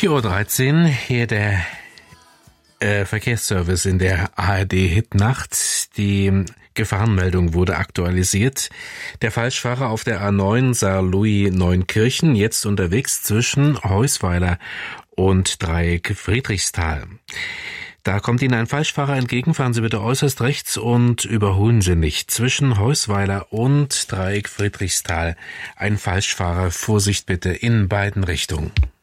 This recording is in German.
4:13 Uhr, hier der Verkehrsservice in der ARD-Hitnacht. Die Gefahrenmeldung wurde aktualisiert. Der Falschfahrer auf der A9 Saarlouis-Neunkirchen jetzt unterwegs zwischen Heusweiler und Dreieck Friedrichsthal. Da kommt Ihnen ein Falschfahrer entgegen, fahren Sie bitte äußerst rechts und überholen Sie nicht. Zwischen Heusweiler und Dreieck Friedrichsthal ein Falschfahrer, Vorsicht bitte in beiden Richtungen.